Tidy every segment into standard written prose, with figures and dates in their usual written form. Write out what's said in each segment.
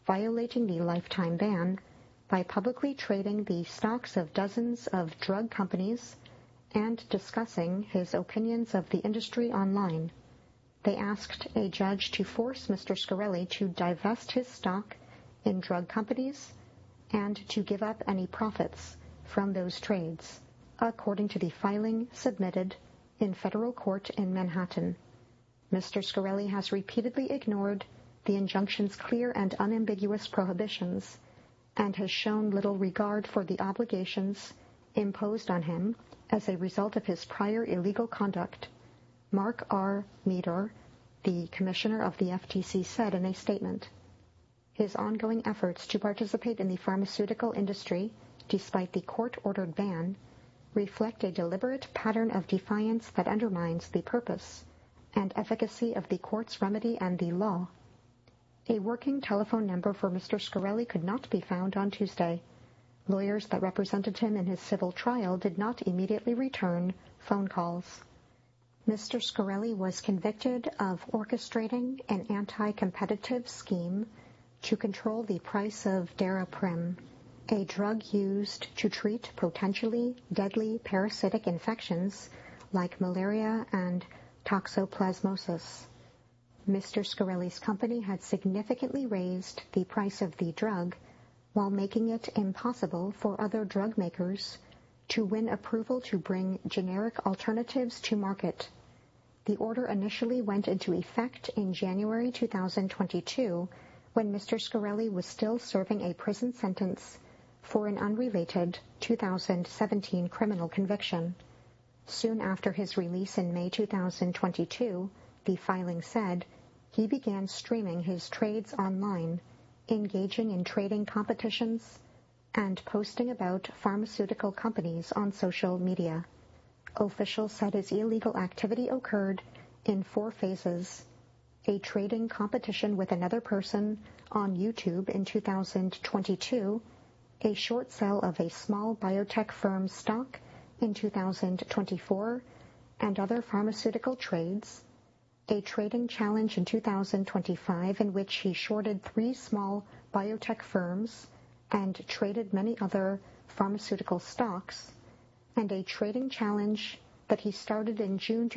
violating the lifetime ban by publicly trading the stocks of dozens of drug companies and discussing his opinions of the industry online. They asked a judge to force Mr. Scarelli to divest his stock in drug companies and to give up any profits from those trades, according to the filing submitted in federal court in Manhattan. Mr. Scarelli has repeatedly ignored the injunction's clear and unambiguous prohibitions and has shown little regard for the obligations imposed on him as a result of his prior illegal conduct, Mark R. Meador, the commissioner of the FTC, said in a statement. His ongoing efforts to participate in the pharmaceutical industry, despite the court-ordered ban, reflect a deliberate pattern of defiance that undermines the purpose and efficacy of the court's remedy and the law. A working telephone number for Mr. Scarelli could not be found on Tuesday. Lawyers that represented him in his civil trial did not immediately return phone calls. Mr. Scarelli was convicted of orchestrating an anti-competitive scheme to control the price of Daraprim, a drug used to treat potentially deadly parasitic infections like malaria and toxoplasmosis. Mr. Scarelli's company had significantly raised the price of the drug while making it impossible for other drug makers to win approval to bring generic alternatives to market. The order initially went into effect in January 2022 when Mr. Scarelli was still serving a prison sentence for an unrelated 2017 criminal conviction. Soon after his release in May 2022, the filing said, he began streaming his trades online, engaging in trading competitions, and posting about pharmaceutical companies on social media. Officials said his illegal activity occurred in 4 phases: a trading competition with another person on YouTube in 2022, a short sale of a small biotech firm's stock in 2024, and other pharmaceutical trades, a trading challenge in 2025 in which he shorted 3 small biotech firms and traded many other pharmaceutical stocks, and a trading challenge that he started in June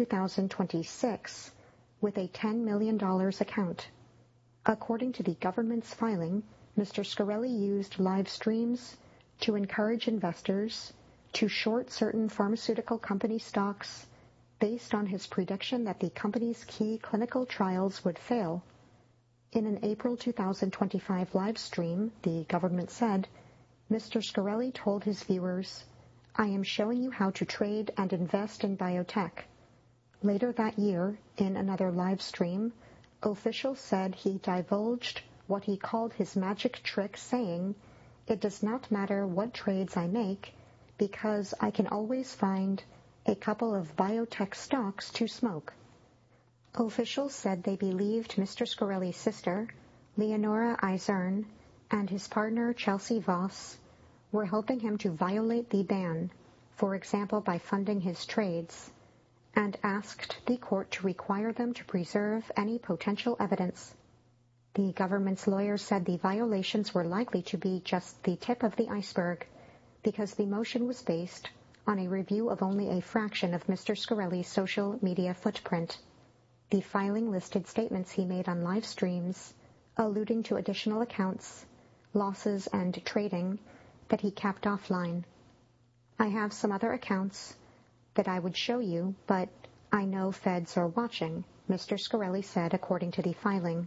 2026 with a $10 million account. According to the government's filing, Mr. Scarelli used live streams to encourage investors to short certain pharmaceutical company stocks based on his prediction that the company's key clinical trials would fail. In an April 2025 live stream, the government said, Mr. Scarelli told his viewers, "I am showing you how to trade and invest in biotech." Later that year, in another live stream, officials said he divulged what he called his magic trick, saying, "It does not matter what trades I make, because I can always find a couple of biotech stocks to smoke." Officials said they believed Mr. Scarelli's sister, Leonora Izern, and his partner, Chelsea Voss, were helping him to violate the ban, for example by funding his trades, and asked the court to require them to preserve any potential evidence. The government's lawyers said the violations were likely to be just the tip of the iceberg, because the motion was based on a review of only a fraction of Mr. Scarelli's social media footprint. The filing listed statements he made on live streams, alluding to additional accounts, losses, and trading that he kept offline. "I have some other accounts that I would show you, but I know feds are watching," Mr. Scarelli said, according to the filing.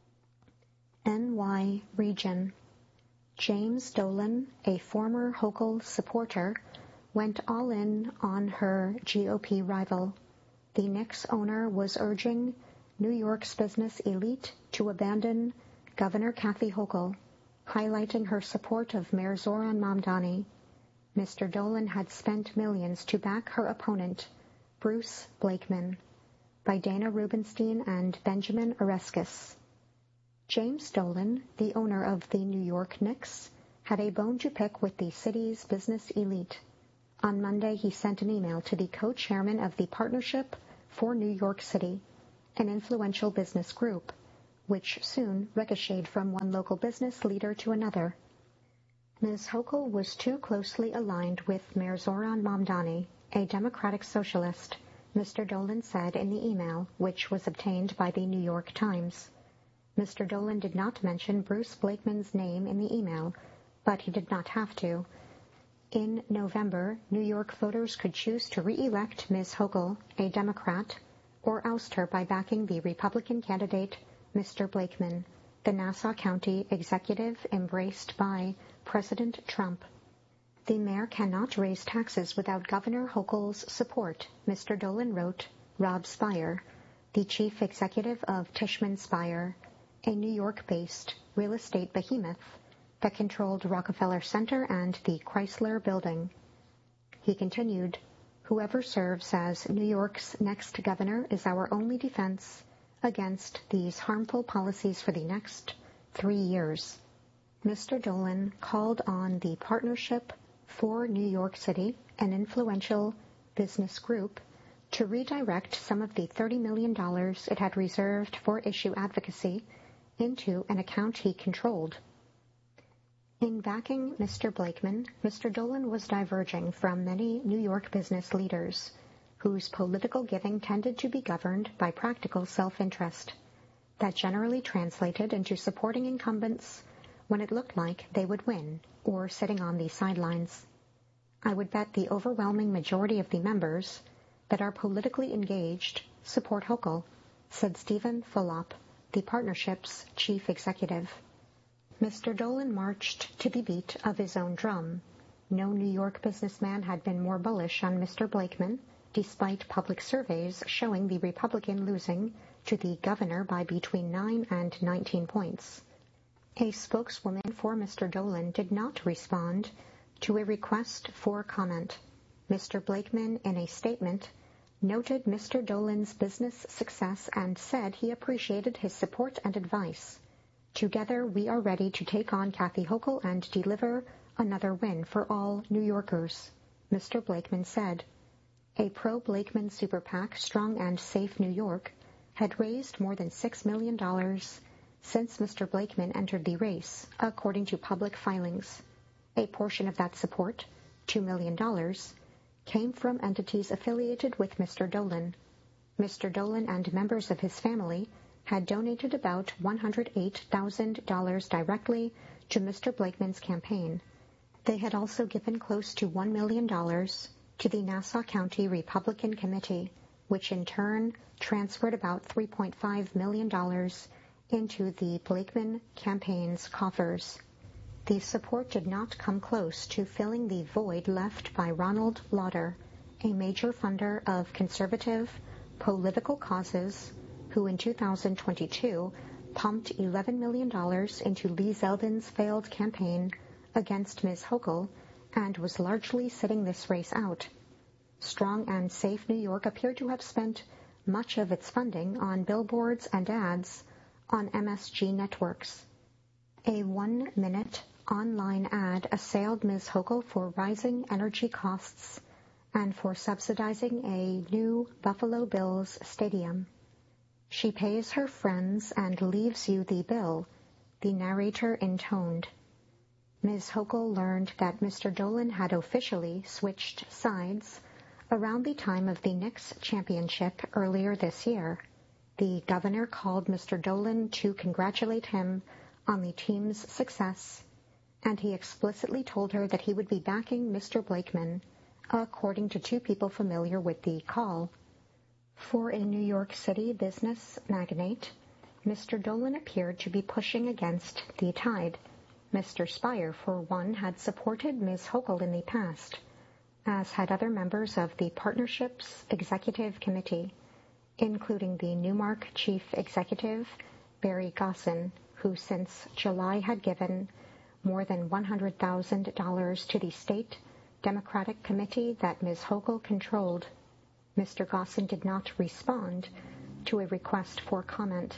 NY Region. James Dolan, a former Hochul supporter, went all in on her GOP rival. The Knicks owner was urging New York's business elite to abandon Governor Kathy Hochul, highlighting her support of Mayor Zoran Mamdani. Mr. Dolan had spent millions to back her opponent, Bruce Blakeman, by Dana Rubenstein and Benjamin Oreskes. James Dolan, the owner of the New York Knicks, had a bone to pick with the city's business elite. On Monday, he sent an email to the co-chairman of the Partnership for New York City, an influential business group, which soon ricocheted from one local business leader to another. Ms. Hochul was too closely aligned with Mayor Zoran Mamdani, a Democratic socialist, Mr. Dolan said in the email, which was obtained by the New York Times. Mr. Dolan did not mention Bruce Blakeman's name in the email, but he did not have to. In November, New York voters could choose to re-elect Ms. Hochul, a Democrat, or oust her by backing the Republican candidate, Mr. Blakeman, the Nassau County executive embraced by President Trump. The mayor cannot raise taxes without Governor Hochul's support, Mr. Dolan wrote Rob Spire, the chief executive of Tishman Speyer, a New York-based real estate behemoth that controlled Rockefeller Center and the Chrysler Building. He continued, "Whoever serves as New York's next governor is our only defense against these harmful policies for the next 3 years." Mr. Dolan called on the Partnership for New York City, an influential business group, to redirect some of the $30 million it had reserved for issue advocacy into an account he controlled. In backing Mr. Blakeman, Mr. Dolan was diverging from many New York business leaders, whose political giving tended to be governed by practical self-interest. That generally translated into supporting incumbents when it looked like they would win, or sitting on the sidelines. "I would bet the overwhelming majority of the members that are politically engaged support Hochul," said Stephen Fulop, the partnership's chief executive. Mr. Dolan marched to the beat of his own drum. No New York businessman had been more bullish on Mr. Blakeman, despite public surveys showing the Republican losing to the governor by between 9 and 19 points. A spokeswoman for Mr. Dolan did not respond to a request for comment. Mr. Blakeman, in a statement, noted Mr. Dolan's business success and said he appreciated his support and advice. "Together we are ready to take on Kathy Hochul and deliver another win for all New Yorkers," Mr. Blakeman said. A pro-Blakeman super PAC, Strong and Safe New York, had raised more than $6 million since Mr. Blakeman entered the race, according to public filings. A portion of that support, $2 million, came from entities affiliated with Mr. Dolan. Mr. Dolan and members of his family had donated about $108,000 directly to Mr. Blakeman's campaign. They had also given close to $1 million to the Nassau County Republican Committee, which in turn transferred about $3.5 million into the Blakeman campaign's coffers. The support did not come close to filling the void left by Ronald Lauder, a major funder of conservative political causes, who in 2022 pumped $11 million into Lee Zeldin's failed campaign against Ms. Hochul and was largely sitting this race out. Strong and Safe New York appeared to have spent much of its funding on billboards and ads on MSG networks. A 1-minute online ad assailed Ms. Hochul for rising energy costs and for subsidizing a new Buffalo Bills stadium. "She pays her friends and leaves you the bill," the narrator intoned. Ms. Hochul learned that Mr. Dolan had officially switched sides around the time of the Knicks championship earlier this year. The governor called Mr. Dolan to congratulate him on the team's success, and he explicitly told her that he would be backing Mr. Blakeman, according to two people familiar with the call. For a New York City business magnate, Mr. Dolan appeared to be pushing against the tide. Mr. Speyer, for one, had supported Ms. Hochul in the past, as had other members of the partnership's executive committee, including the Newmark chief executive, Barry Gosin, who since July had given more than $100,000 to the state Democratic committee that Ms. Hochul controlled. Mr. Gosin did not respond to a request for comment.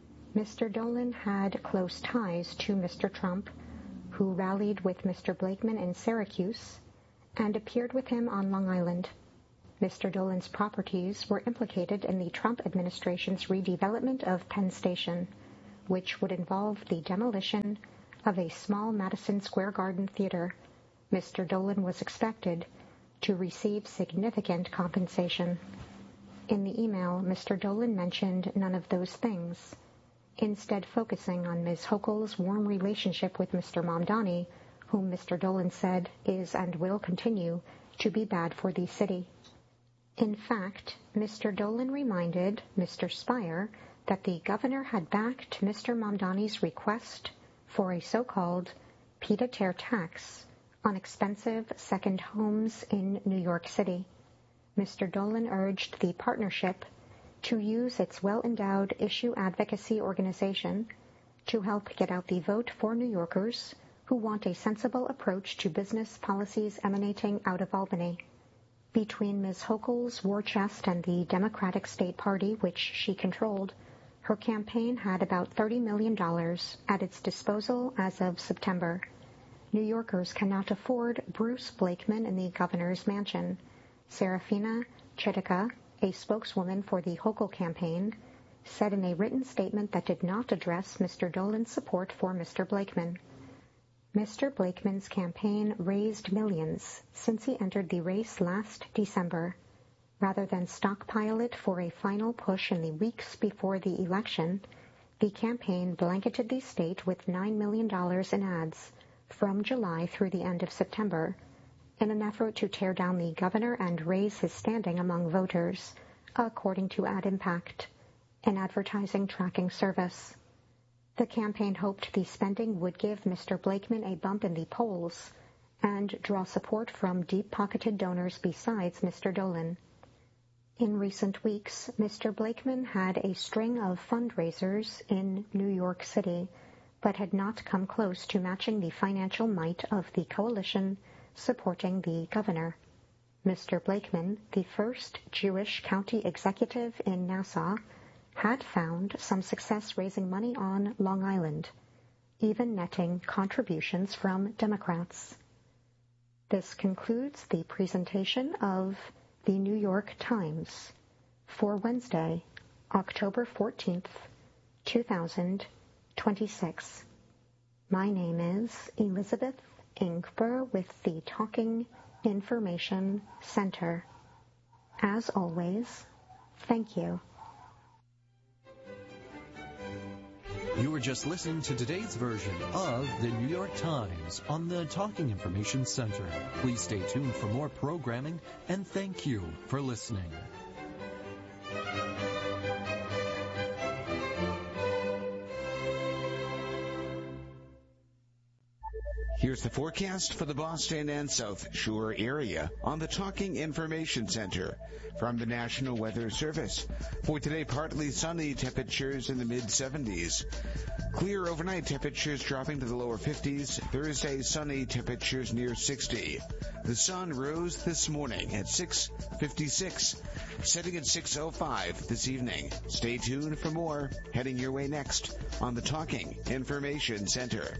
Mr. Dolan had close ties to Mr. Trump, who rallied with Mr. Blakeman in Syracuse and appeared with him on Long Island. Mr. Dolan's properties were implicated in the Trump administration's redevelopment of Penn Station, which would involve the demolition of a small Madison Square Garden theater, Mr. Dolan was expected to receive significant compensation. In the email, Mr. Dolan mentioned none of those things, instead focusing on Ms. Hochul's warm relationship with Mr. Mamdani, whom Mr. Dolan said is and will continue to be bad for the city. In fact, Mr. Dolan reminded Mr. Spire that the governor had backed Mr. Mamdani's request for a so-called pied-à-terre tax on expensive second homes in New York City. Mr. Dolan urged the partnership to use its well-endowed issue advocacy organization to help get out the vote for New Yorkers who want a sensible approach to business policies emanating out of Albany. Between Ms. Hochul's war chest and the Democratic State Party, which she controlled, her campaign had about $30 million at its disposal as of September. New Yorkers cannot afford Bruce Blakeman in the governor's mansion. Serafina Chitica, a spokeswoman for the Hochul campaign, said in a written statement that did not address Mr. Dolan's support for Mr. Blakeman. Mr. Blakeman's campaign raised millions since he entered the race last December. Rather than stockpile it for a final push in the weeks before the election, the campaign blanketed the state with $9 million in ads from July through the end of September, in an effort to tear down the governor and raise his standing among voters, according to AdImpact, an advertising tracking service. The campaign hoped the spending would give Mr. Blakeman a bump in the polls and draw support from deep-pocketed donors besides Mr. Dolan. In recent weeks, Mr. Blakeman had a string of fundraisers in New York City, but had not come close to matching the financial might of the coalition supporting the governor. Mr. Blakeman, the first Jewish county executive in Nassau, had found some success raising money on Long Island, even netting contributions from Democrats. This concludes the presentation of the New York Times for Wednesday, October 14th, 2026. My name is Elizabeth Ingber with the Talking Information Center. As always, thank you. You were just listening to today's version of the New York Times on the Talking Information Center. Please stay tuned for more programming, and thank you for listening. Here's the forecast for the Boston and South Shore area on the Talking Information Center from the National Weather Service. For today, partly sunny, temperatures in the mid-70s. Clear overnight, temperatures dropping to the lower 50s. Thursday, sunny, temperatures near 60. The sun rose this morning at 6:56, setting at 6:05 this evening. Stay tuned for more. Heading your way next on the Talking Information Center.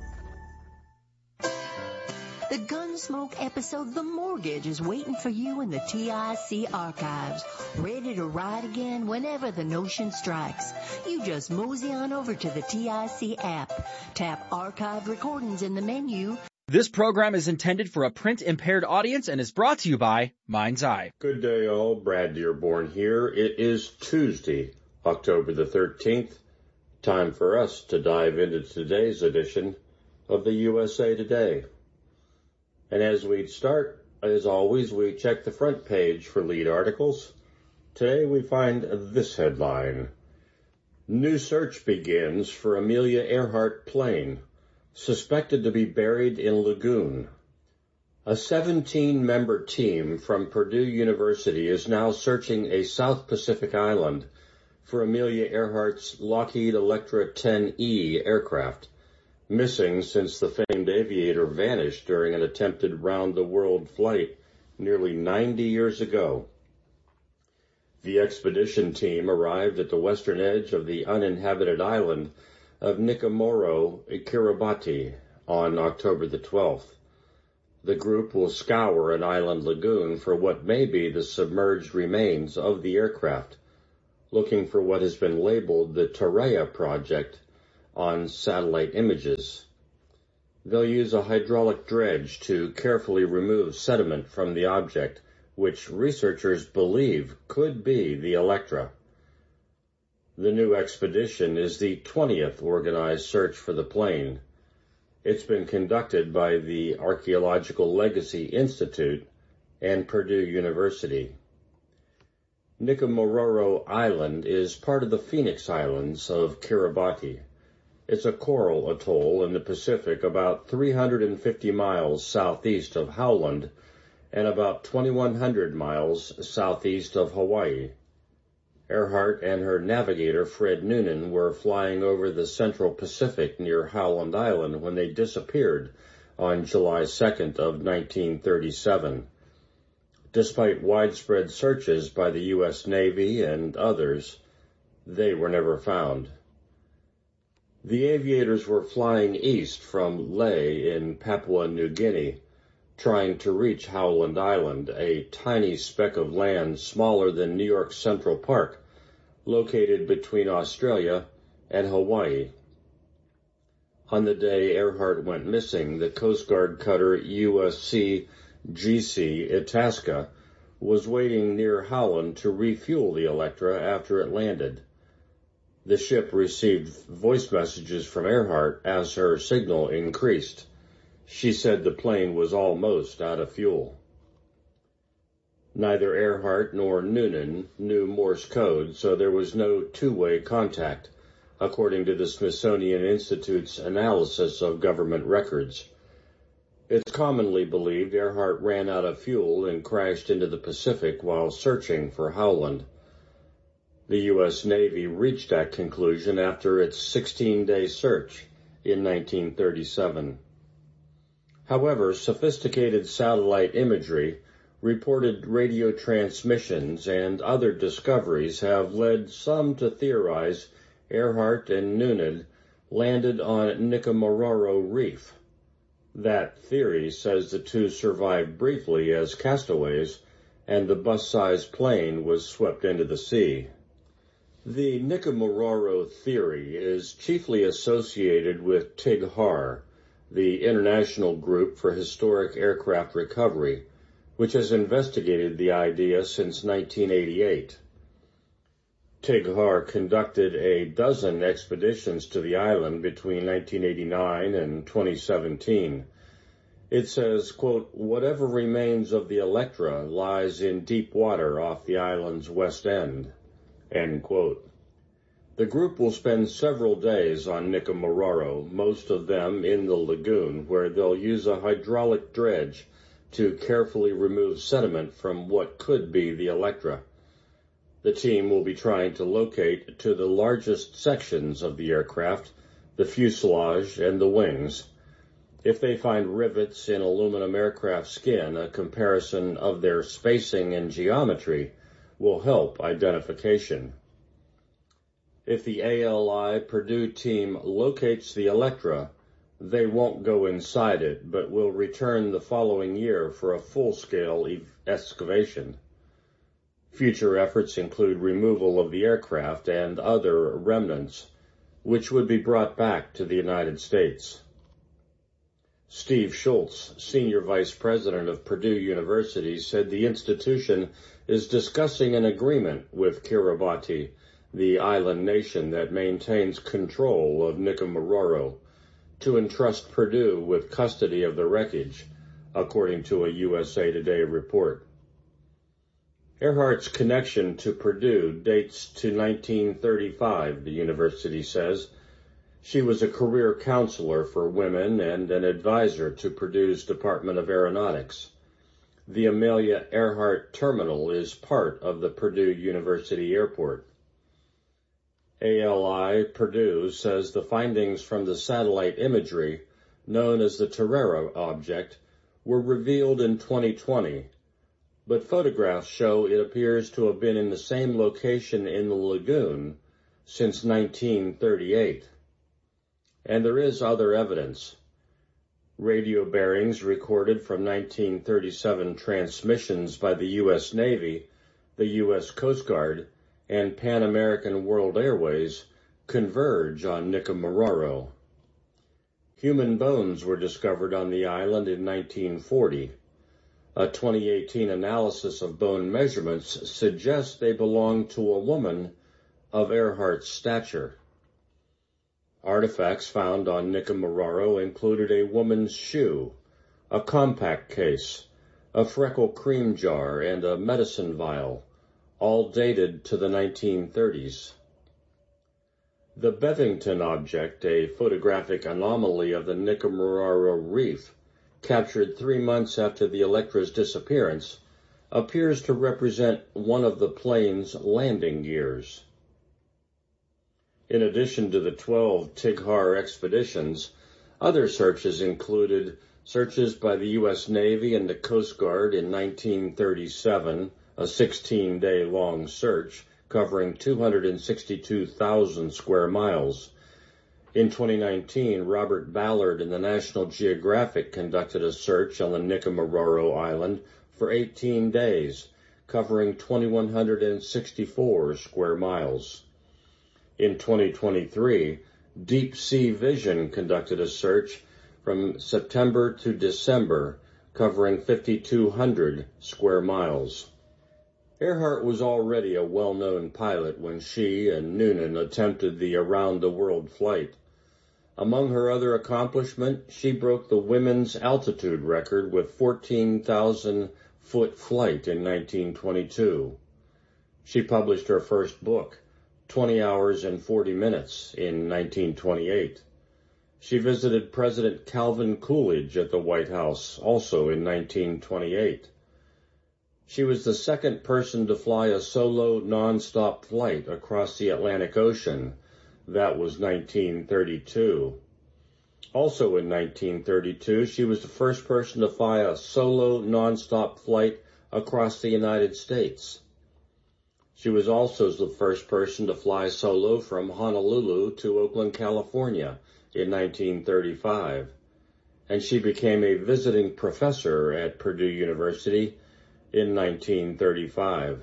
The Gunsmoke episode, The Mortgage, is waiting for you in the TIC archives, ready to ride again whenever the notion strikes. You just mosey on over to the TIC app, tap Archived Recordings in the menu. This program is intended for a print-impaired audience and is brought to you by Mind's Eye. Good day, all. Brad Dearborn here. It is Tuesday, October the 13th. Time for us to dive into today's edition of the USA Today. And as we start, as always, we check the front page for lead articles. Today we find this headline. New search begins for Amelia Earhart plane, suspected to be buried in lagoon. A 17-member team from Purdue University is now searching a South Pacific island for Amelia Earhart's Lockheed Electra 10E aircraft, missing since the famed aviator vanished during an attempted round-the-world flight nearly 90 years ago. The expedition team arrived at the western edge of the uninhabited island of Nikomoro, Kiribati, on October the 12th. The group will scour an island lagoon for what may be the submerged remains of the aircraft, looking for what has been labeled the Tareya Project, on satellite images. They'll use a hydraulic dredge to carefully remove sediment from the object, which researchers believe could be the Electra. The new expedition is the 20th organized search for the plane. It's been conducted by the Archaeological Legacy Institute and Purdue University. Nikomaroro Island is part of the Phoenix Islands of Kiribati. It's a coral atoll in the Pacific about 350 miles southeast of Howland and about 2,100 miles southeast of Hawaii. Earhart and her navigator, Fred Noonan, were flying over the central Pacific near Howland Island when they disappeared on July 2nd of 1937. Despite widespread searches by the U.S. Navy and others, they were never found. The aviators were flying east from Lae in Papua New Guinea, trying to reach Howland Island, a tiny speck of land smaller than New York Central Park, located between Australia and Hawaii. On the day Earhart went missing, the Coast Guard cutter USC GC Itasca was waiting near Howland to refuel the Electra after it landed. The ship received voice messages from Earhart as her signal increased. She said the plane was almost out of fuel. Neither Earhart nor Noonan knew Morse code, so there was no two-way contact, according to the Smithsonian Institute's analysis of government records. It's commonly believed Earhart ran out of fuel and crashed into the Pacific while searching for Howland. The U.S. Navy reached that conclusion after its 16-day search in 1937. However, sophisticated satellite imagery, reported radio transmissions, and other discoveries have led some to theorize Earhart and Noonan landed on Nikomaroro Reef. That theory says the two survived briefly as castaways, and the bus-sized plane was swept into the sea. The Nikomaroro theory is chiefly associated with TIG-HAR, the International Group for Historic Aircraft Recovery, which has investigated the idea since 1988. TIG-HAR conducted a dozen expeditions to the island between 1989 and 2017. It says, quote, "Whatever remains of the Electra lies in deep water off the island's west end," end quote. The group will spend several days on Nikomaroro, most of them in the lagoon, where they'll use a hydraulic dredge to carefully remove sediment from what could be the Electra. The team will be trying to locate to the largest sections of the aircraft, the fuselage and the wings. If they find rivets in aluminum aircraft skin, a comparison of their spacing and geometry will help identification. If the ALI Purdue team locates the Electra, they won't go inside it, but will return the following year for a full-scale excavation. Future efforts include removal of the aircraft and other remnants, which would be brought back to the United States. Steve Schultz, Senior Vice President of Purdue University, said the institution is discussing an agreement with Kiribati, the island nation that maintains control of Nikomaroro, to entrust Purdue with custody of the wreckage, according to a USA Today report. Earhart's connection to Purdue dates to 1935, the university says. She was a career counselor for women and an advisor to Purdue's Department of Aeronautics. The Amelia Earhart Terminal is part of the Purdue University Airport. ALI Purdue says the findings from the satellite imagery, known as the Terrera object, were revealed in 2020, but photographs show it appears to have been in the same location in the lagoon since 1938. And there is other evidence. Radio bearings recorded from 1937 transmissions by the U.S. Navy, the U.S. Coast Guard, and Pan American World Airways converge on Nikumaroro. Human bones were discovered on the island in 1940. A 2018 analysis of bone measurements suggests they belong to a woman of Earhart's stature. Artifacts found on Nikumaroro included a woman's shoe, a compact case, a Freckle cream jar, and a medicine vial, all dated to the 1930s. The Bevington object, a photographic anomaly of the Nikumaroro Reef, captured 3 months after the Electra's disappearance, appears to represent one of the plane's landing gears. In addition to the 12 Tigrar expeditions, other searches included searches by the U.S. Navy and the Coast Guard in 1937, a 16-day-long search covering 262,000 square miles. In 2019, Robert Ballard and the National Geographic conducted a search on the Nikumaroro Island for 18 days, covering 2,164 square miles. In 2023, Deep Sea Vision conducted a search from September to December, covering 5,200 square miles. Earhart was already a well-known pilot when she and Noonan attempted the around-the-world flight. Among her other accomplishments, she broke the women's altitude record with 14,000-foot flight in 1922. She published her first book, 20 Hours and 40 Minutes, in 1928. She visited President Calvin Coolidge at the White House, also in 1928. She was the second person to fly a solo non-stop flight across the Atlantic Ocean. That was 1932. Also in 1932, she was the first person to fly a solo non-stop flight across the United States. She was also the first person to fly solo from Honolulu to Oakland, California in 1935. And she became a visiting professor at Purdue University in 1935.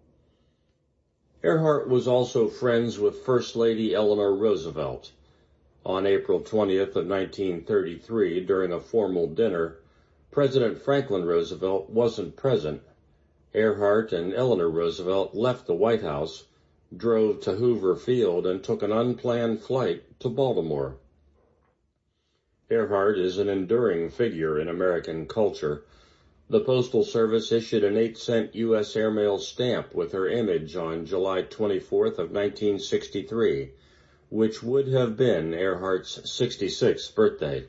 Earhart was also friends with First Lady Eleanor Roosevelt. On April 20th of 1933, during a formal dinner, President Franklin Roosevelt wasn't present. Earhart and Eleanor Roosevelt left the White House, drove to Hoover Field, and took an unplanned flight to Baltimore. Earhart is an enduring figure in American culture. The Postal Service issued an 8-cent U.S. airmail stamp with her image on July 24th of 1963, which would have been Earhart's 66th birthday.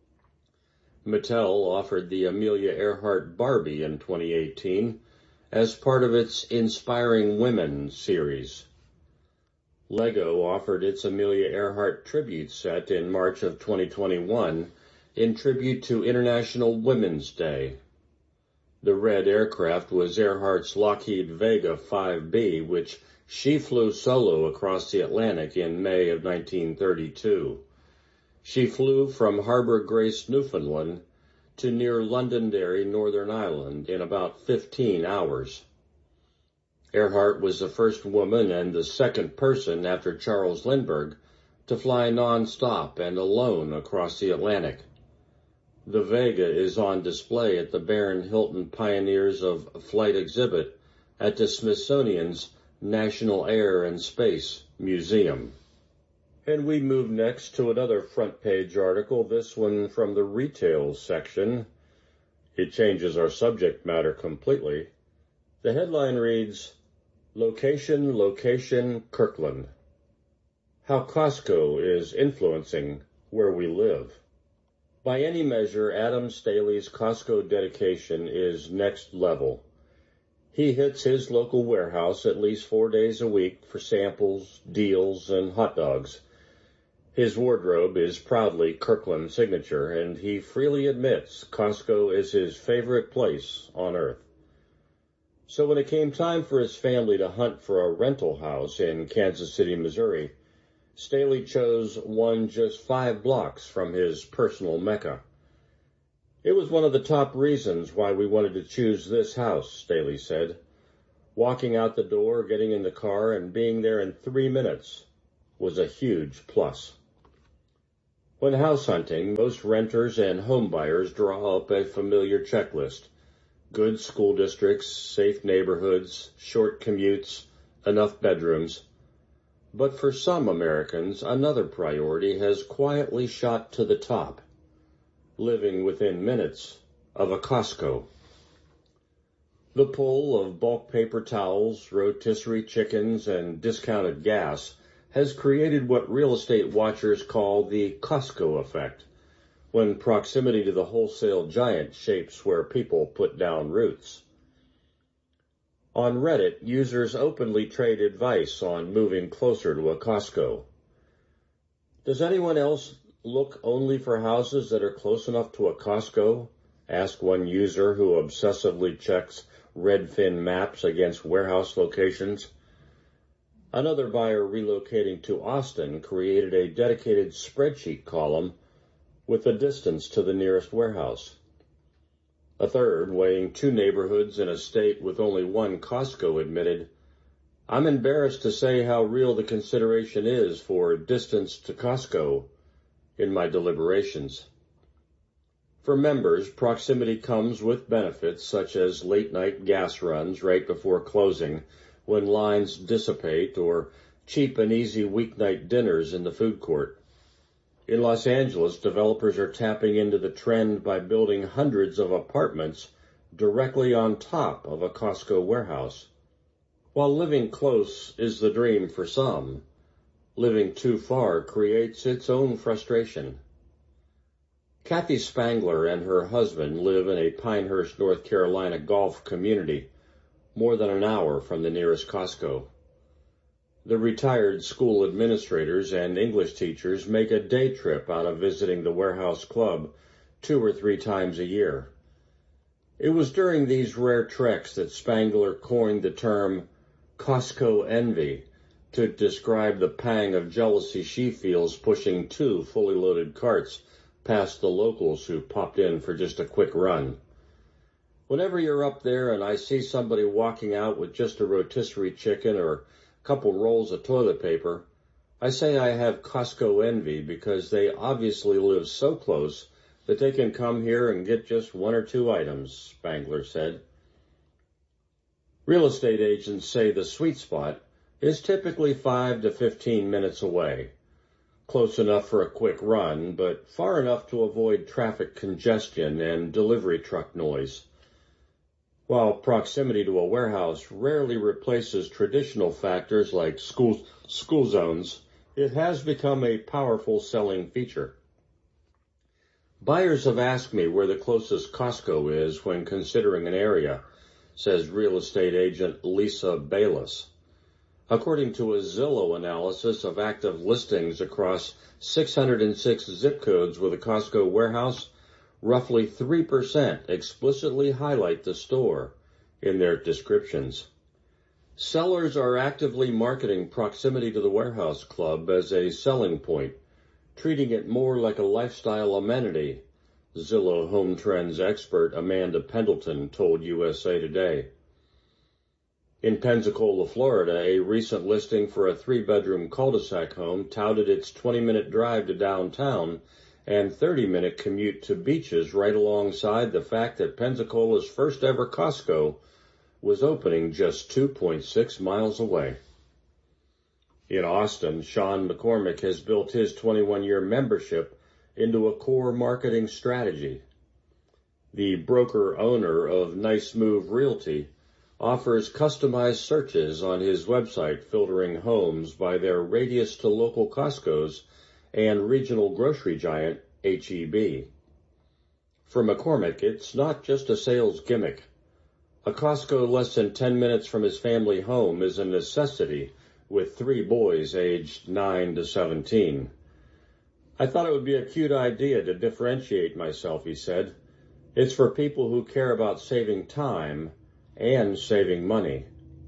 Mattel offered the Amelia Earhart Barbie in 2018 as part of its Inspiring Women series. Lego offered its Amelia Earhart tribute set in March of 2021 in tribute to International Women's Day. The red aircraft was Earhart's Lockheed Vega 5B, which she flew solo across the Atlantic in May of 1932. She flew from Harbour Grace, Newfoundland, to near Londonderry, Northern Ireland, in about 15 hours. Earhart was the first woman and the second person after Charles Lindbergh to fly non-stop and alone across the Atlantic. The Vega is on display at the Baron Hilton Pioneers of Flight exhibit at the Smithsonian's National Air and Space Museum. And we move next to another front page article, this one from the retail section. It changes our subject matter completely. The headline reads, Location, Location, Kirkland. How Costco is influencing where we live. By any measure, Adam Staley's Costco dedication is next level. He hits his local warehouse at least 4 days a week for samples, deals, and hot dogs. His wardrobe is proudly Kirkland signature, and he freely admits Costco is his favorite place on earth. So when it came time for his family to hunt for a rental house in Kansas City, Missouri, Staley chose one just 5 blocks from his personal Mecca. It was one of the top reasons why we wanted to choose this house, Staley said. Walking out the door, getting in the car, and being there in 3 minutes. was a huge plus. When house hunting, most renters and home buyers draw up a familiar checklist: good school districts, safe neighborhoods, short commutes, enough bedrooms. But for some Americans, another priority has quietly shot to the top: living within minutes of a Costco. The pull of bulk paper towels, rotisserie chickens, and discounted gas has created what real estate watchers call the Costco effect, when proximity to the wholesale giant shapes where people put down roots. On Reddit, users openly trade advice on moving closer to a Costco. Does anyone else look only for houses that are close enough to a Costco? Asked one user who obsessively checks Redfin maps against warehouse locations. Another buyer relocating to Austin created a dedicated spreadsheet column with the distance to the nearest warehouse. A third, weighing 2 neighborhoods in a state with only one Costco, admitted, "I'm embarrassed to say how real the consideration is for distance to Costco in my deliberations." For members, proximity comes with benefits such as late-night gas runs right before closing when lines dissipate, or cheap and easy weeknight dinners in the food court. In Los Angeles, developers are tapping into the trend by building hundreds of apartments directly on top of a Costco warehouse. While living close is the dream for some, living too far creates its own frustration. Kathy Spangler and her husband live in a Pinehurst, North Carolina golf community, more than an hour from the nearest Costco. The retired school administrators and English teachers make a day trip out of visiting the warehouse club 2 or 3 times a year. It was during these rare treks that Spangler coined the term Costco envy to describe the pang of jealousy she feels pushing 2 fully loaded carts past the locals who popped in for just a quick run. Whenever you're up there and I see somebody walking out with just a rotisserie chicken or a couple rolls of toilet paper, I say I have Costco envy because they obviously live so close that they can come here and get just 1 or 2 items, Spangler said. Real estate agents say the sweet spot is typically 5 to 15 minutes away. Close enough for a quick run, but far enough to avoid traffic congestion and delivery truck noise. While proximity to a warehouse rarely replaces traditional factors like school zones, it has become a powerful selling feature. Buyers have asked me where the closest Costco is when considering an area, says real estate agent Lisa Bayless. According to a Zillow analysis of active listings across 606 zip codes with a Costco warehouse, roughly 3% explicitly highlight the store in their descriptions. Sellers are actively marketing proximity to the warehouse club as a selling point, treating it more like a lifestyle amenity, Zillow Home Trends expert Amanda Pendleton told USA Today. In Pensacola, Florida, a recent listing for a 3-bedroom cul-de-sac home touted its 20-minute drive to downtown and 30-minute commute to beaches right alongside the fact that Pensacola's first ever Costco was opening just 2.6 miles away. In Austin, Sean McCormick has built his 21-year membership into a core marketing strategy. The broker-owner of Nice Move Realty offers customized searches on his website filtering homes by their radius to local Costcos and regional grocery giant H-E-B. For McCormick, it's not just a sales gimmick. A Costco less than 10 minutes from his family home is a necessity with 3 boys aged 9 to 17. I thought it would be a cute idea to differentiate myself, he said. It's for people who care about saving time and saving money.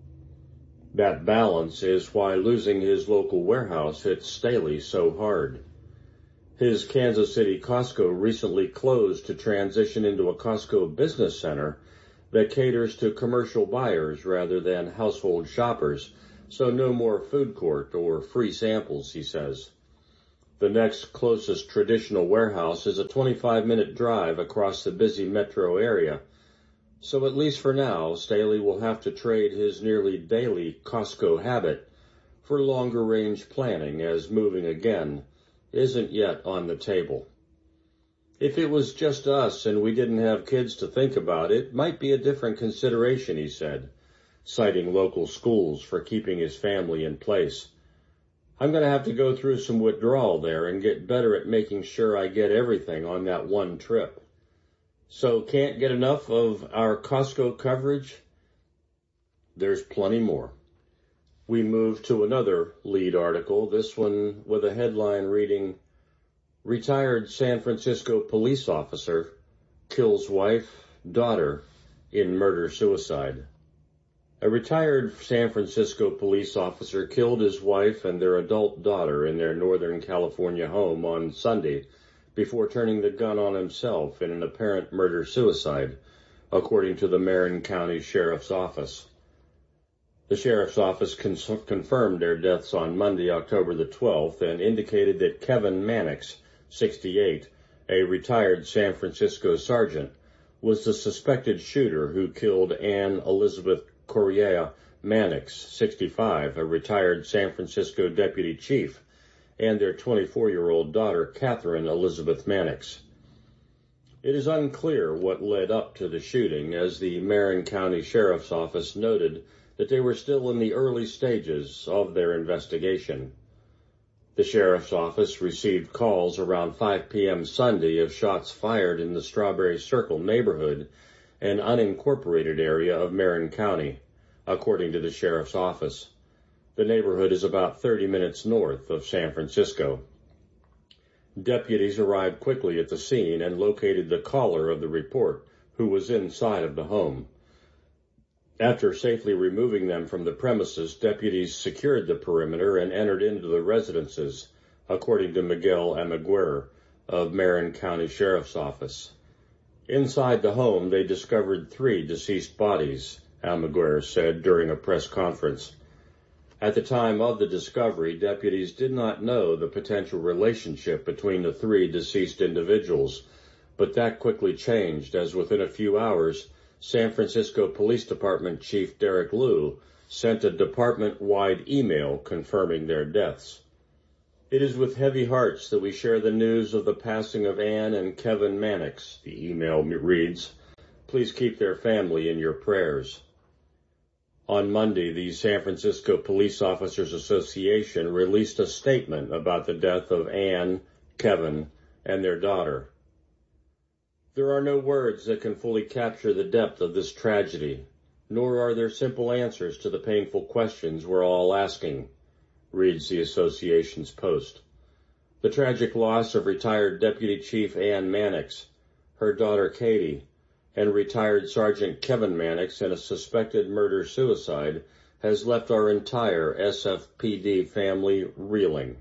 That balance is why losing his local warehouse hit Staley so hard. His Kansas City Costco recently closed to transition into a Costco business center that caters to commercial buyers rather than household shoppers, so no more food court or free samples, he says. The next closest traditional warehouse is a 25-minute drive across the busy metro area, so at least for now, Staley will have to trade his nearly daily Costco habit for longer-range planning, as moving again isn't yet on the table. If it was just us and we didn't have kids to think about, it might be a different consideration, he said, citing local schools for keeping his family in place. I'm going to have to go through some withdrawal there and get better at making sure I get everything on that one trip. So can't get enough of our Costco coverage? There's plenty more. We move to another lead article, this one with a headline reading, Retired San Francisco police officer kills wife, daughter in murder-suicide. A retired San Francisco police officer killed his wife and their adult daughter in their Northern California home on Sunday before turning the gun on himself in an apparent murder-suicide, according to the Marin County Sheriff's Office. The Sheriff's Office confirmed their deaths on Monday, October the 12th, and indicated that Kevin Mannix, 68, a retired San Francisco sergeant, was the suspected shooter who killed Anne Elizabeth Correa Mannix, 65, a retired San Francisco deputy chief, and their 24-year-old daughter, Catherine Elizabeth Mannix. It is unclear what led up to the shooting, as the Marin County Sheriff's Office noted that they were still in the early stages of their investigation. The Sheriff's Office received calls around 5 p.m. Sunday of shots fired in the Strawberry Circle neighborhood, an unincorporated area of Marin County, according to the Sheriff's Office. The neighborhood is about 30 minutes north of San Francisco. Deputies arrived quickly at the scene and located the caller of the report, who was inside of the home. After safely removing them from the premises, deputies secured the perimeter and entered into the residences, according to Miguel Amaguer of Marin County Sheriff's Office. Inside the home, they discovered 3 deceased bodies, Amaguer said during a press conference. At the time of the discovery, deputies did not know the potential relationship between the 3 deceased individuals, but that quickly changed as within a few hours, San Francisco Police Department Chief Derek Liu sent a department-wide email confirming their deaths. It is with heavy hearts that we share the news of the passing of Anne and Kevin Mannix, the email reads. Please keep their family in your prayers. On Monday, the San Francisco Police Officers Association released a statement about the death of Anne, Kevin, and their daughter. There are no words that can fully capture the depth of this tragedy, nor are there simple answers to the painful questions we're all asking, reads the association's post. The tragic loss of retired Deputy Chief Anne Mannix, her daughter Katie, and retired Sergeant Kevin Mannix in a suspected murder-suicide has left our entire SFPD family reeling.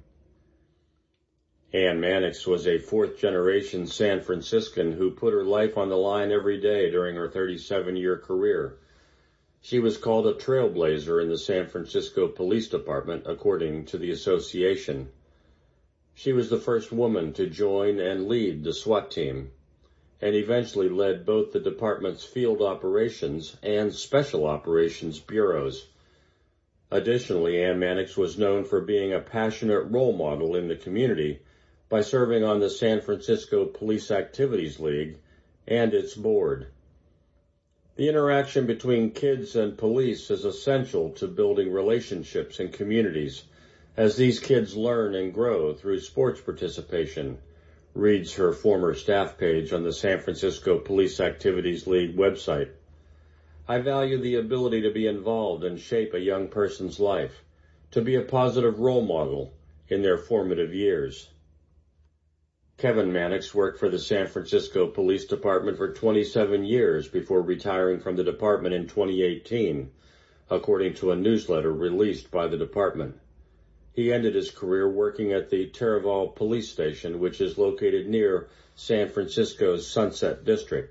Anne Mannix was a 4th-generation San Franciscan who put her life on the line every day during her 37-year career. She was called a trailblazer in the San Francisco Police Department, according to the association. She was the first woman to join and lead the SWAT team, and eventually led both the department's field operations and special operations bureaus. Additionally, Anne Mannix was known for being a passionate role model in the community by serving on the San Francisco Police Activities League and its board. The interaction between kids and police is essential to building relationships in communities, as these kids learn and grow through sports participation, reads her former staff page on the San Francisco Police Activities League website. I value the ability to be involved and shape a young person's life, to be a positive role model in their formative years. Kevin Mannix worked for the San Francisco Police Department for 27 years before retiring from the department in 2018, according to a newsletter released by the department. He ended his career working at the Taraval Police Station, which is located near San Francisco's Sunset District.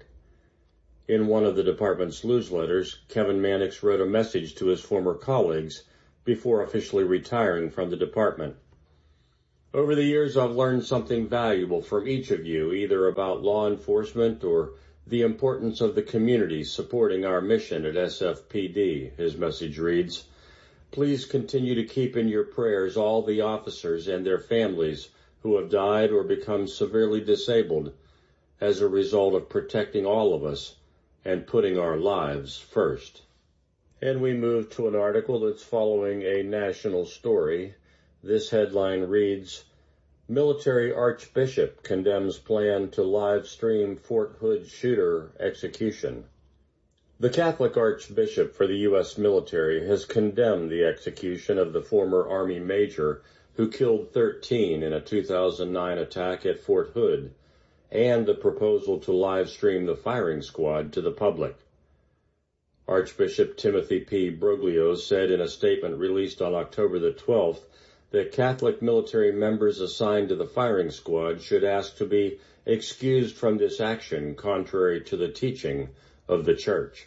In one of the department's newsletters, Kevin Mannix wrote a message to his former colleagues before officially retiring from the department. Over the years, I've learned something valuable from each of you, either about law enforcement or the importance of the community supporting our mission at SFPD, his message reads. Please continue to keep in your prayers all the officers and their families who have died or become severely disabled as a result of protecting all of us and putting our lives first. And we move to an article that's following a national story. This headline reads, Military Archbishop condemns plan to live stream Fort Hood shooter execution. The Catholic Archbishop for the U.S. military has condemned the execution of the former Army major who killed 13 in a 2009 attack at Fort Hood, and the proposal to live stream the firing squad to the public. Archbishop Timothy P. Broglio said in a statement released on October the 12th that Catholic military members assigned to the firing squad should ask to be excused from this action contrary to the teaching of the Church.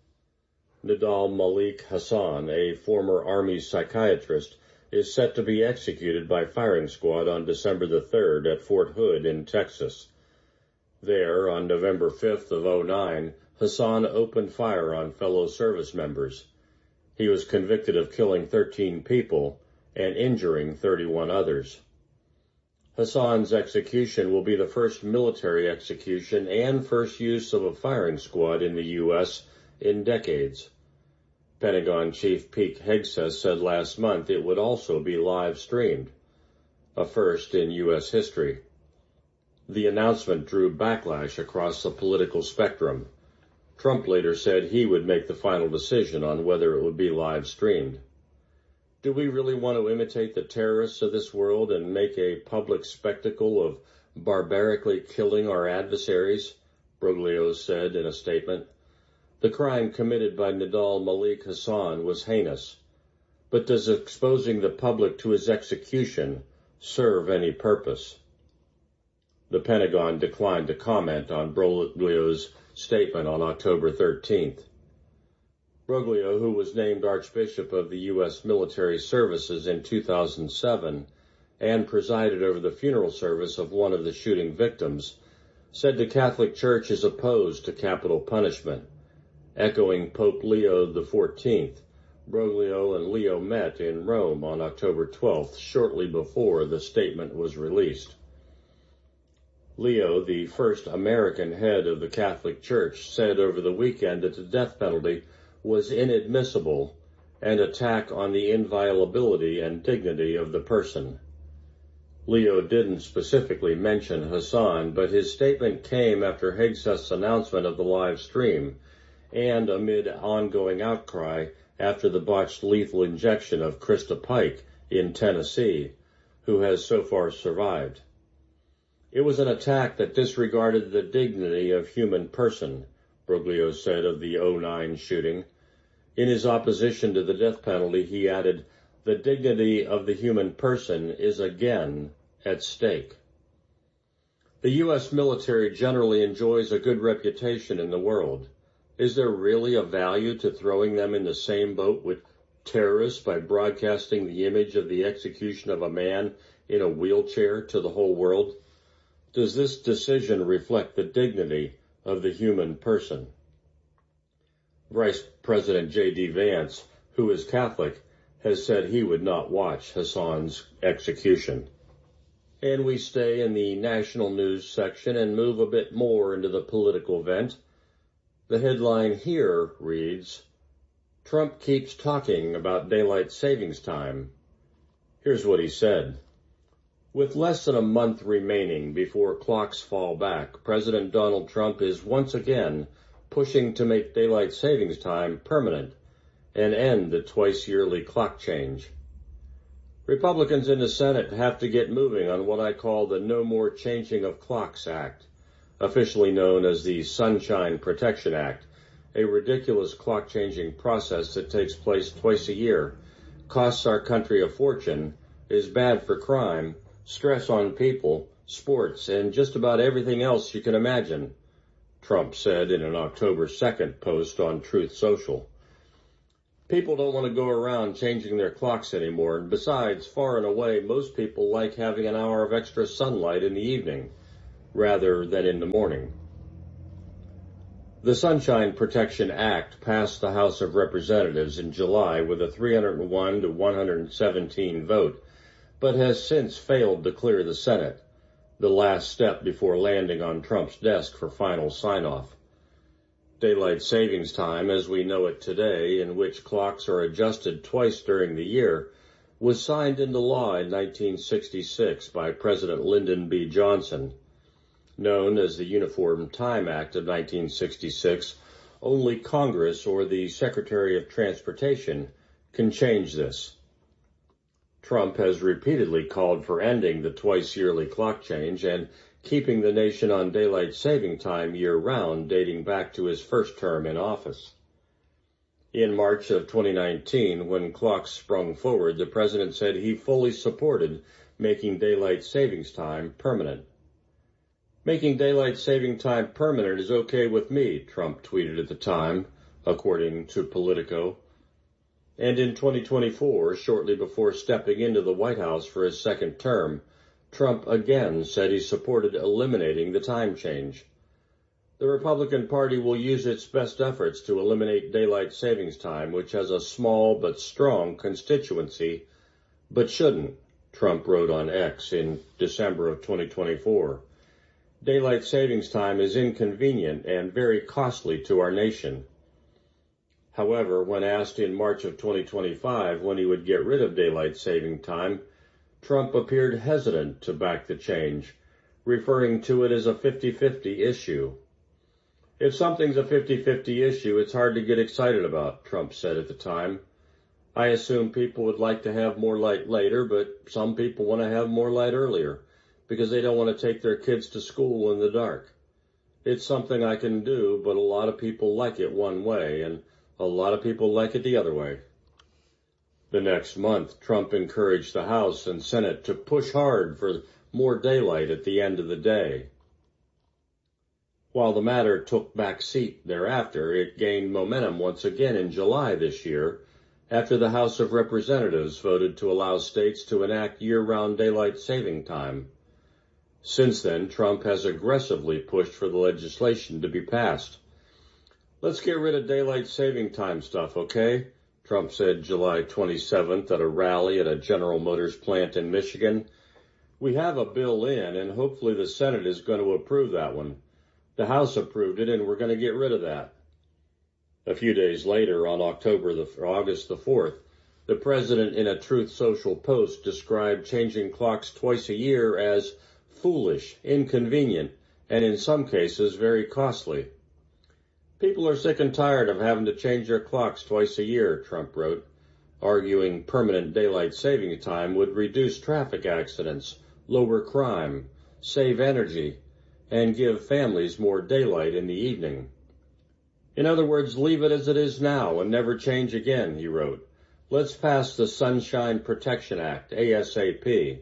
Nidal Malik Hassan, a former Army psychiatrist, is set to be executed by firing squad on December the 3rd at Fort Hood in Texas. There, on November 5th of 2009, Hassan opened fire on fellow service members. He was convicted of killing 13 people and injuring 31 others. Hassan's execution will be the first military execution and first use of a firing squad in the U.S. in decades. Pentagon Chief Pete Hegseth said last month it would also be live streamed, a first in U.S. history. The announcement drew backlash across the political spectrum. Trump later said he would make the final decision on whether it would be live streamed. Do we really want to imitate the terrorists of this world and make a public spectacle of barbarically killing our adversaries? Broglio said in a statement. The crime committed by Nidal Malik Hassan was heinous. But does exposing the public to his execution serve any purpose? The Pentagon declined to comment on Broglio's statement on October 13th. Broglio, who was named Archbishop of the U.S. Military Services in 2007 and presided over the funeral service of one of the shooting victims, said the Catholic Church is opposed to capital punishment. Echoing Pope Leo XIV, Broglio and Leo met in Rome on October 12th, shortly before the statement was released. Leo, the first American head of the Catholic Church, said over the weekend that the death penalty was inadmissible, an attack on the inviolability and dignity of the person. Leo didn't specifically mention Hassan, but his statement came after Hegseth's announcement of the live stream and amid ongoing outcry after the botched lethal injection of Krista Pike in Tennessee, who has so far survived. It was an attack that disregarded the dignity of human person, Broglio said of the 2009 shooting. In his opposition to the death penalty, he added, the dignity of the human person is again at stake. The U.S. military generally enjoys a good reputation in the world. Is there really a value to throwing them in the same boat with terrorists by broadcasting the image of the execution of a man in a wheelchair to the whole world? Does this decision reflect the dignity of the human person? Vice President J.D. Vance, who is Catholic, has said he would not watch Hassan's execution. And we stay in the national news section and move a bit more into the political vent. The headline here reads, Trump keeps talking about daylight savings time. Here's what he said. With less than a month remaining before clocks fall back, President Donald Trump is once again pushing to make daylight savings time permanent and end the twice-yearly clock change. Republicans in the Senate have to get moving on what I call the No More Changing of Clocks Act, officially known as the Sunshine Protection Act, a ridiculous clock-changing process that takes place twice a year, costs our country a fortune, is bad for crime, stress on people, sports, and just about everything else you can imagine, Trump said in an October 2nd post on Truth Social. People don't want to go around changing their clocks anymore, and besides, far and away, most people like having an hour of extra sunlight in the evening rather than in the morning. The Sunshine Protection Act passed the House of Representatives in July with a 301 to 117 vote, but has since failed to clear the Senate, the last step before landing on Trump's desk for final sign-off. Daylight savings time, as we know it today, in which clocks are adjusted twice during the year, was signed into law in 1966 by President Lyndon B. Johnson. Known as the Uniform Time Act of 1966, only Congress or the Secretary of Transportation can change this. Trump has repeatedly called for ending the twice-yearly clock change and keeping the nation on daylight saving time year-round, dating back to his first term in office. In March of 2019, when clocks sprung forward, the president said he fully supported making daylight savings time permanent. Making daylight saving time permanent is okay with me, Trump tweeted at the time, according to Politico. And in 2024, shortly before stepping into the White House for his second term, Trump again said he supported eliminating the time change. The Republican Party will use its best efforts to eliminate daylight savings time, which has a small but strong constituency, but shouldn't, Trump wrote on X in December of 2024. Daylight savings time is inconvenient and very costly to our nation. However, when asked in March of 2025 when he would get rid of daylight saving time, Trump appeared hesitant to back the change, referring to it as a 50-50 issue. If something's a 50-50 issue, it's hard to get excited about, Trump said at the time. I assume people would like to have more light later, but some people want to have more light earlier, because they don't want to take their kids to school in the dark. It's something I can do, but a lot of people like it one way, and a lot of people like it the other way. The next month, Trump encouraged the House and Senate to push hard for more daylight at the end of the day. While the matter took back seat thereafter, it gained momentum once again in July this year, after the House of Representatives voted to allow states to enact year-round daylight saving time. Since then, Trump has aggressively pushed for the legislation to be passed. Let's get rid of daylight saving time stuff, okay? Trump said July 27th at a rally at a General Motors plant in Michigan. We have a bill in, and hopefully the Senate is going to approve that one. The House approved it, and we're going to get rid of that. A few days later, on August the 4th, the president in a Truth Social post described changing clocks twice a year as foolish, inconvenient, and in some cases very costly. People are sick and tired of having to change their clocks twice a year, Trump wrote, arguing permanent daylight saving time would reduce traffic accidents, lower crime, save energy, and give families more daylight in the evening. In other words, leave it as it is now and never change again, he wrote. Let's pass the Sunshine Protection Act, ASAP.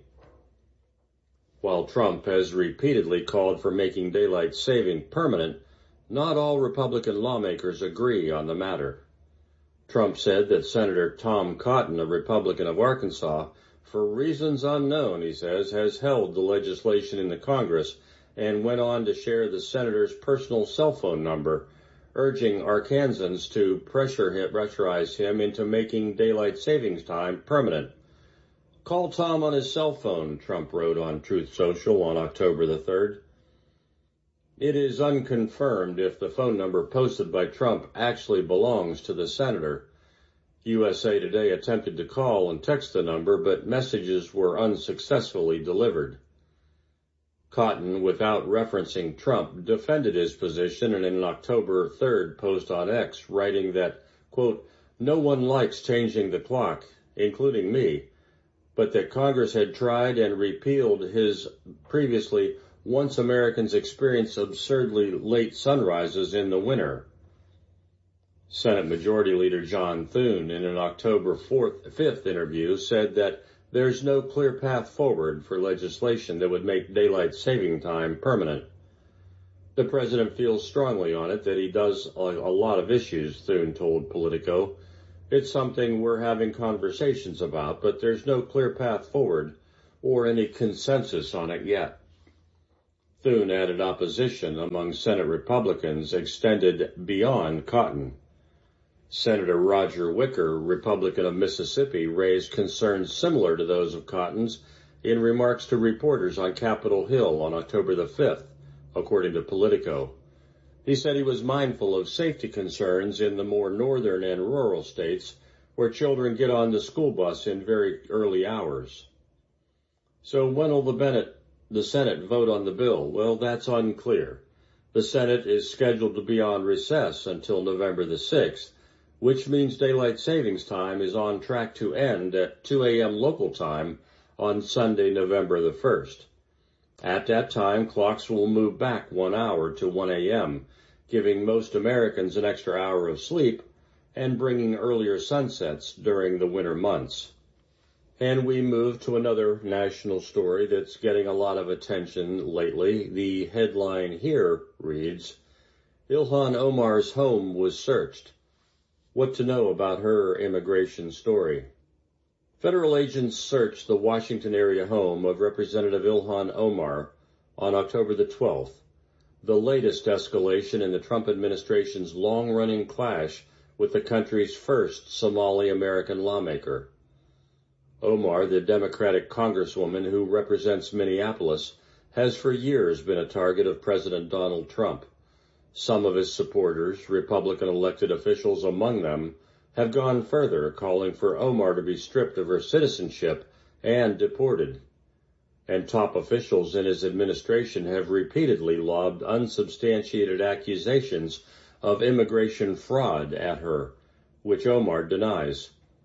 While Trump has repeatedly called for making daylight saving permanent, not all Republican lawmakers agree on the matter. Trump said that Senator Tom Cotton, a Republican of Arkansas, for reasons unknown, he says, has held the legislation in the Congress and went on to share the senator's personal cell phone number, urging Arkansans to pressurize him into making daylight savings time permanent. Call Tom on his cell phone, Trump wrote on Truth Social on October the 3rd. It is unconfirmed if the phone number posted by Trump actually belongs to the senator. USA Today attempted to call and text the number, but messages were unsuccessfully delivered. Cotton, without referencing Trump, defended his position in an October 3rd post on X, writing that, quote, no one likes changing the clock, including me, but that Congress had tried and repealed his previously once Americans experienced absurdly late sunrises in the winter. Senate Majority Leader John Thune, in an October 5th interview, said that there's no clear path forward for legislation that would make daylight saving time permanent. The president feels strongly on it that he does a lot of issues, Thune told Politico, It's something we're having conversations about, but there's no clear path forward or any consensus on it yet. Thune added opposition among Senate Republicans extended beyond cotton. Senator Roger Wicker, Republican of Mississippi, raised concerns similar to those of Cotton's in remarks to reporters on Capitol Hill on October the 5th, according to Politico. He said he was mindful of safety concerns in the more northern and rural states where children get on the school bus in very early hours. So when will the Senate vote on the bill? Well, that's unclear. The Senate is scheduled to be on recess until November the 6th, which means daylight savings time is on track to end at 2 a.m. local time on Sunday, November the 1st. At that time, clocks will move back 1 hour to 1 a.m., giving most Americans an extra hour of sleep and bringing earlier sunsets during the winter months. And we move to another national story that's getting a lot of attention lately. The headline here reads, Ilhan Omar's home was searched. What to know about her immigration story. Federal agents searched the Washington area home of Representative Ilhan Omar on October the 12th, the latest escalation in the Trump administration's long-running clash with the country's first Somali-American lawmaker. Omar, the Democratic congresswoman who represents Minneapolis, has for years been a target of President Donald Trump. Some of his supporters, Republican elected officials among them, have gone further, calling for Omar to be stripped of her citizenship and deported. And top officials in his administration have repeatedly lobbed unsubstantiated accusations of immigration fraud at her, which Omar denies.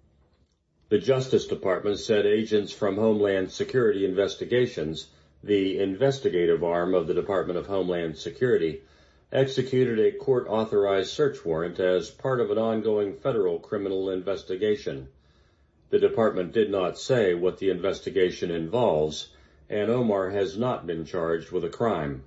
The Justice Department said agents from Homeland Security Investigations, the investigative arm of the Department of Homeland Security, executed a court-authorized search warrant as part of an ongoing federal criminal investigation. The department did not say what the investigation involves, and Omar has not been charged with a crime.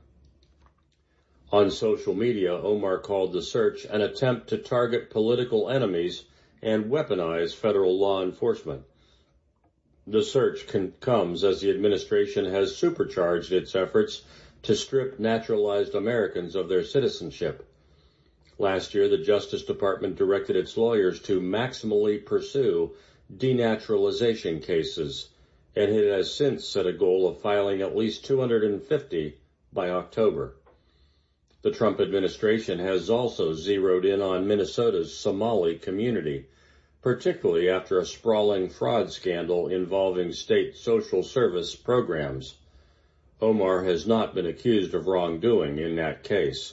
On social media, Omar called the search an attempt to target political enemies and weaponize federal law enforcement. The search comes as the administration has supercharged its efforts to strip naturalized Americans of their citizenship. Last year, the Justice Department directed its lawyers to maximally pursue denaturalization cases, and it has since set a goal of filing at least 250 by October. The Trump administration has also zeroed in on Minnesota's Somali community, particularly after a sprawling fraud scandal involving state social service programs. Omar has not been accused of wrongdoing in that case.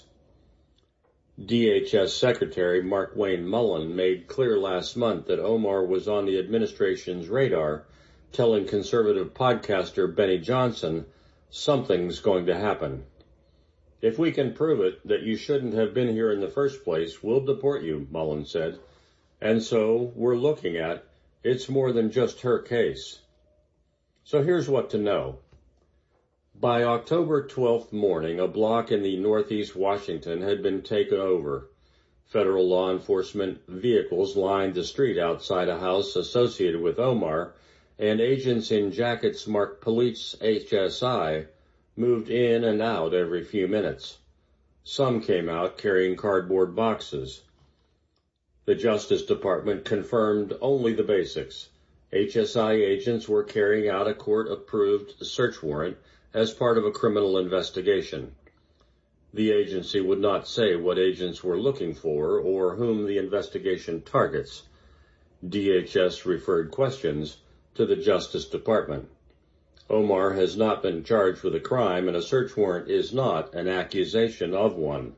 DHS Secretary Mark Wayne Mullen made clear last month that Omar was on the administration's radar, telling conservative podcaster Benny Johnson, "Something's going to happen. If we can prove it that you shouldn't have been here in the first place, we'll deport you," Mullen said. And so we're looking at, it's more than just her case. So here's what to know. By October 12th morning, a block in the northeast Washington had been taken over. Federal law enforcement vehicles lined the street outside a house associated with Omar, and agents in jackets marked Police HSI moved in and out every few minutes. Some came out carrying cardboard boxes. The Justice Department confirmed only the basics. HSI agents were carrying out a court-approved search warrant as part of a criminal investigation. The agency would not say what agents were looking for or whom the investigation targets. DHS referred questions to the Justice Department. Omar has not been charged with a crime, and a search warrant is not an accusation of one.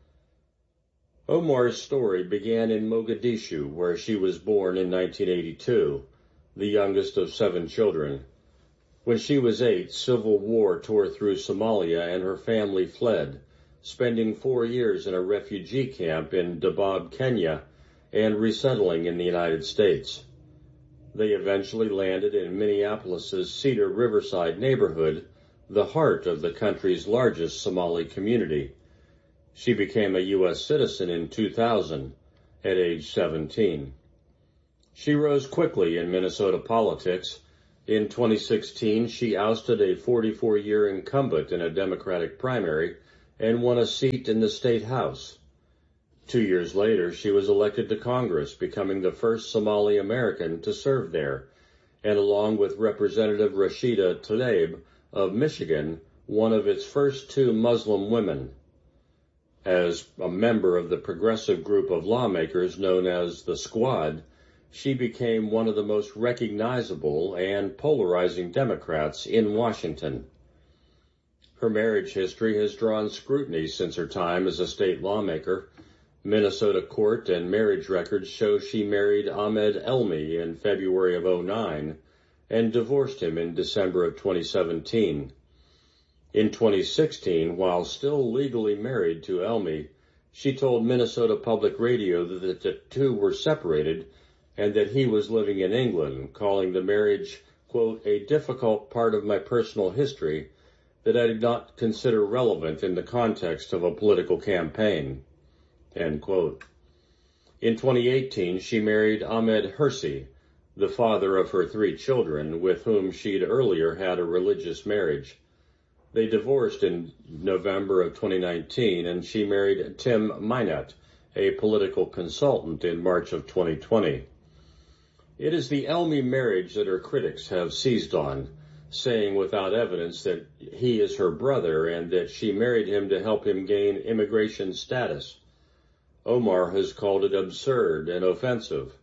Omar's story began in Mogadishu, where she was born in 1982, the youngest of 7 children. When she was 8, civil war tore through Somalia and her family fled, spending 4 years in a refugee camp in Dadaab, Kenya, and resettling in the United States. They eventually landed in Minneapolis's Cedar Riverside neighborhood, the heart of the country's largest Somali community. She became a U.S. citizen in 2000 at age 17. She rose quickly in Minnesota politics. In 2016, she ousted a 44-year incumbent in a Democratic primary and won a seat in the state house. 2 years later, she was elected to Congress, becoming the first Somali American to serve there, and along with Representative Rashida Tlaib of Michigan, one of its first 2 Muslim women. As a member of the progressive group of lawmakers known as the Squad, she became one of the most recognizable and polarizing Democrats in Washington. Her marriage history has drawn scrutiny since her time as a state lawmaker. Minnesota court and marriage records show she married Ahmed Elmi in February of 2009 and divorced him in December of 2017. In 2016, while still legally married to Elmi, she told Minnesota Public Radio that the 2 were separated and that he was living in England, calling the marriage, quote, a difficult part of my personal history that I did not consider relevant in the context of a political campaign, end quote. In 2018, she married Ahmed Hirsi, the father of her 3 children, with whom she'd earlier had a religious marriage. They divorced in November of 2019, and she married Tim Minett, a political consultant, in March of 2020. It is the Elmi marriage that her critics have seized on, saying without evidence that he is her brother and that she married him to help him gain immigration status. Omar has called it absurd and offensive.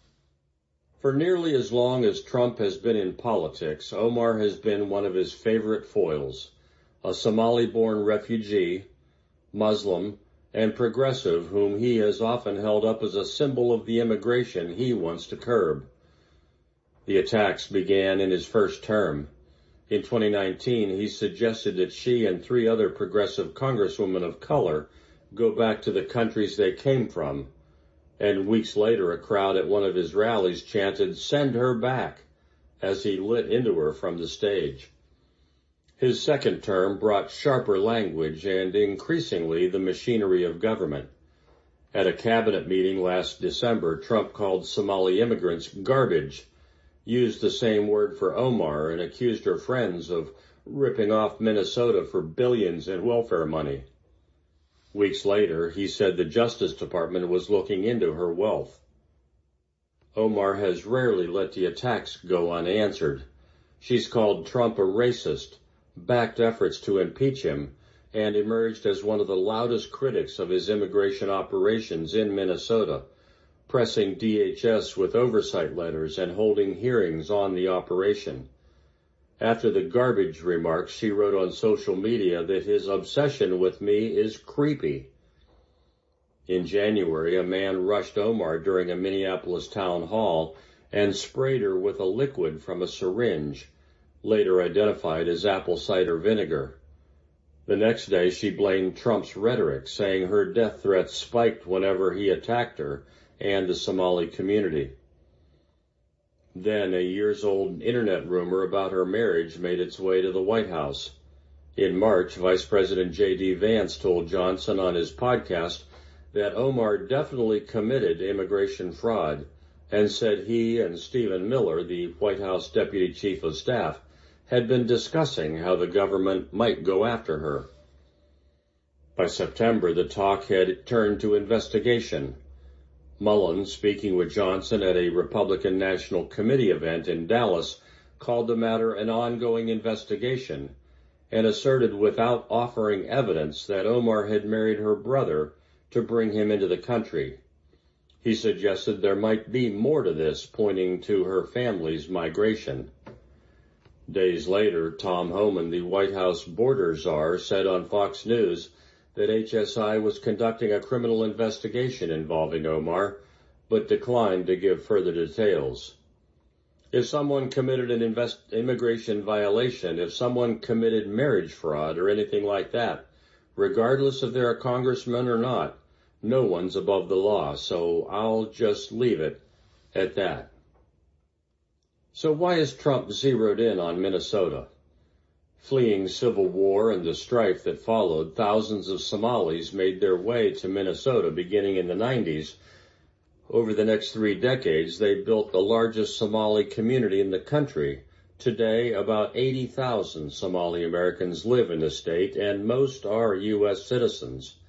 For nearly as long as Trump has been in politics, Omar has been one of his favorite foils, a Somali-born refugee, Muslim, and progressive whom he has often held up as a symbol of the immigration he wants to curb. The attacks began in his first term. In 2019, he suggested that she and 3 other progressive congresswomen of color go back to the countries they came from, and weeks later a crowd at one of his rallies chanted, "Send her back," as he lit into her from the stage. His second term brought sharper language and increasingly the machinery of government. At a cabinet meeting last December, Trump called Somali immigrants garbage, used the same word for Omar, and accused her friends of ripping off Minnesota for billions in welfare money. Weeks later, he said the Justice Department was looking into her wealth. Omar has rarely let the attacks go unanswered. She's called Trump a racist, backed efforts to impeach him, and emerged as one of the loudest critics of his immigration operations in Minnesota, pressing DHS with oversight letters and holding hearings on the operation. After the garbage remarks, she wrote on social media that his obsession with me is creepy. In January, a man rushed Omar during a Minneapolis town hall and sprayed her with a liquid from a syringe, later identified as apple cider vinegar. The next day, she blamed Trump's rhetoric, saying her death threats spiked whenever he attacked her and the Somali community. Then a years-old internet rumor about her marriage made its way to the White House. In March, Vice President J.D. Vance told Johnson on his podcast that Omar definitely committed immigration fraud and said he and Stephen Miller, the White House Deputy Chief of Staff, had been discussing how the government might go after her. By September, the talk had turned to investigation. Mullen, speaking with Johnson at a Republican National Committee event in Dallas, called the matter an ongoing investigation and asserted without offering evidence that Omar had married her brother to bring him into the country. He suggested there might be more to this, pointing to her family's migration. Days later, Tom Homan, the White House border czar, said on Fox News that HSI was conducting a criminal investigation involving Omar, but declined to give further details. If someone committed an immigration violation, if someone committed marriage fraud or anything like that, regardless if they're a congressman or not, no one's above the law, so I'll just leave it at that. So why is Trump zeroed in on Minnesota? Fleeing civil war and the strife that followed, thousands of Somalis made their way to Minnesota beginning in the 90s, Over the next 3 decades, they built the largest Somali community in the country. Today, about 80,000 Somali Americans live in the state, and most are U.S. citizens.